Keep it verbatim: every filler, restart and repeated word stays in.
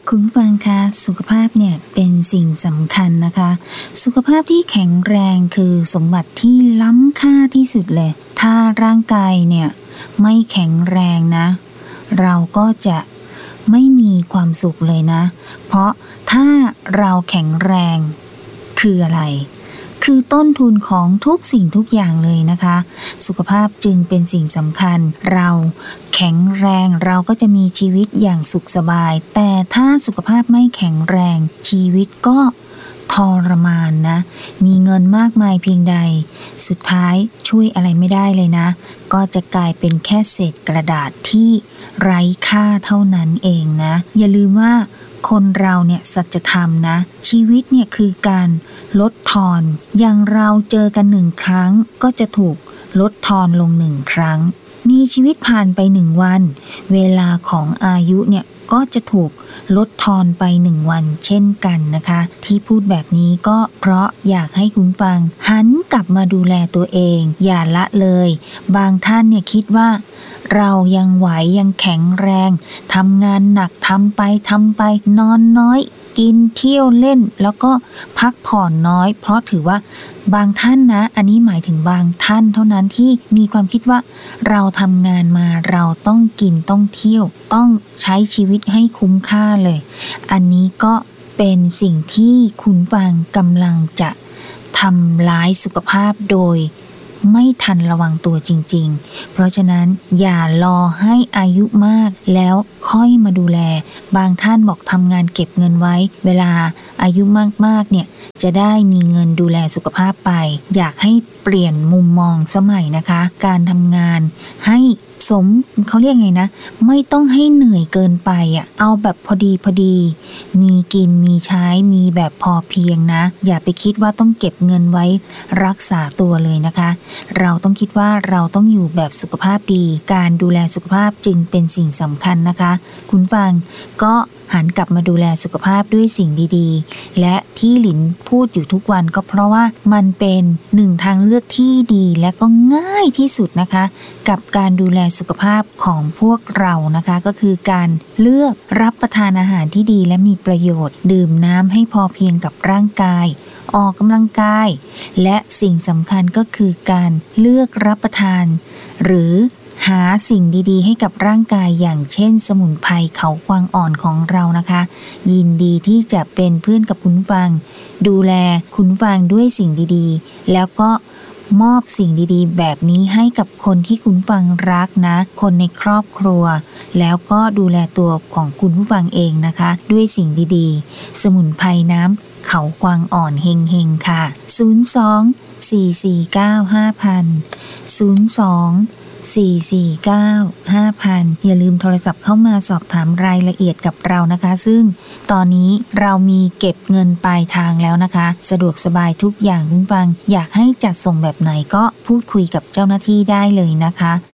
คุณฟังคะสุขภาพเนี่ยเป็นสิ่งสำคัญนะคะสุขภาพที่แข็งแรงคือสมบัติที่ล้ำค่าที่สุดเลยถ้าร่างกายเนี่ยไม่แข็งแรงนะเราก็จะไม่มีความสุขเลยนะเพราะถ้าเราแข็งแรงคืออะไรคือต้นทุนของทุกสิ่งทุกอย่างเลยนะคะสุขภาพจึงเป็นสิ่งสำคัญเราแข็งแรงเราก็จะมีชีวิตอย่างสุขสบายแต่ถ้าสุขภาพไม่แข็งแรงชีวิตก็ทรมานนะมีเงินมากมายเพียงใดสุดท้ายช่วยอะไรไม่ได้เลยนะก็จะกลายเป็นแค่เศษกระดาษที่ไร้ค่าเท่านั้นเองนะอย่าลืมว่าคนเราเนี่ยสัจธรรมนะชีวิตเนี่ยคือการลดทอนอย่างเราเจอกันหนึ่งครั้งก็จะถูกลดทอนลงหนึ่งครั้งมีชีวิตผ่านไปหนึ่งวันเวลาของอายุเนี่ยก็จะถูกลดทอนไปหนึ่งวันเช่นกันนะคะที่พูดแบบนี้ก็เพราะอยากให้คุณฟังหันกลับมาดูแลตัวเองอย่าละเลยบางท่านเนี่ยคิดว่าเรายังไหวยังแข็งแรงทำงานหนักทำไปทำไปนอนน้อยกินเที่ยวเล่นแล้วก็พักผ่อนน้อยเพราะถือว่าบางท่านนะอันนี้หมายถึงบางท่านเท่านั้นที่มีความคิดว่าเราทำงานมาเราต้องกินต้องเที่ยวต้องใช้ชีวิตให้คุ้มค่าเลยอันนี้ก็เป็นสิ่งที่คุณฟังกำลังจะทำร้ายสุขภาพโดยไม่ทันระวังตัวจริงๆเพราะฉะนั้นอย่ารอให้อายุมากแล้วค่อยมาดูแลบางท่านบอกทำงานเก็บเงินไว้เวลาอายุมากๆเนี่ยจะได้มีเงินดูแลสุขภาพไปอยากให้เปลี่ยนมุมมองสมัยนะคะการทำงานให้สมเขาเรียกไงนะไม่ต้องให้เหนื่อยเกินไปอ่ะเอาแบบพอดีพอดีมีกินมีใช้มีแบบพอเพียงนะอย่าไปคิดว่าต้องเก็บเงินไว้รักษาตัวเลยนะคะเราต้องคิดว่าเราต้องอยู่แบบสุขภาพดีการดูแลสุขภาพจึงเป็นสิ่งสำคัญนะคะคุณฟังก็หันกลับมาดูแลสุขภาพด้วยสิ่งดีๆและที่หลินพูดอยู่ทุกวันก็เพราะว่ามันเป็นหนึ่งทางเลือกที่ดีและก็ง่ายที่สุดนะคะกับการดูแลสุขภาพของพวกเรานะคะก็คือการเลือกรับประทานอาหารที่ดีและมีประโยชน์ดื่มน้ำให้พอเพียงกับร่างกายออกกำลังกายและสิ่งสำคัญก็คือการเลือกรับประทานหรือหาสิ่งดีๆให้กับร่างกายอย่างเช่นสมุนไพรเขากวางอ่อนของเรานะคะยินดีที่จะเป็นเพื่อนกับคุณฟังดูแลคุณฟังด้วยสิ่งดีๆแล้วก็มอบสิ่งดีๆแบบนี้ให้กับคนที่คุณฟังรักนะคนในครอบครัวแล้วก็ดูแลตัวของคุณผู้ฟังเองนะคะด้วยสิ่งดีๆสมุนไพรน้ำเขากวางอ่อนเฮงๆค่ะศูนย์ สอง สี่ สี่ เก้า ห้า ศูนย์ ศูนย์ สอง สี่ สี่ เก้า ห้า ศูนย์ อย่าลืมโทรศัพท์เข้ามาสอบถามรายละเอียดกับเรานะคะซึ่งตอนนี้เรามีเก็บเงินปลายทางแล้วนะคะสะดวกสบายทุกอย่างคุณฟังอยากให้จัดส่งแบบไหนก็พูดคุยกับเจ้าหน้าที่ได้เลยนะคะ